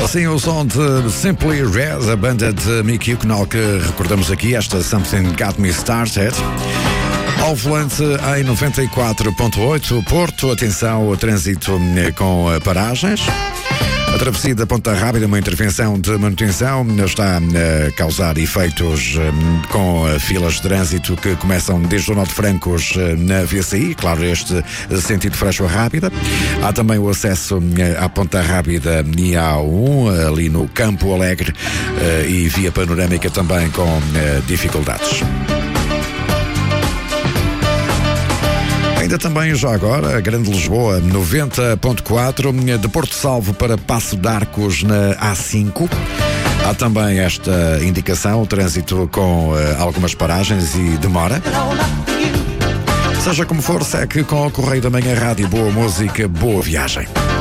Assim, o som de Simply Red, a banda de Mickey Hucknall, que recordamos aqui, esta Something Got Me Started. Ao volante em 94.8, Porto, atenção, o trânsito com paragens. A travessia da Ponta Rábida, uma intervenção de manutenção, está a causar efeitos com filas de trânsito que começam desde o Nó de Francos na VCI, claro, este sentido Freixo Rábida. Há também o acesso à Ponta Rábida e A1, ali no Campo Alegre, e via panorâmica também com dificuldades. Ainda também, já agora, a Grande Lisboa, 90.4, de Porto Salvo para Passo de Arcos na A5. Há também esta indicação, o trânsito com algumas paragens e demora. Seja como for, segue com o Correio da Manhã Rádio. Boa música, boa viagem.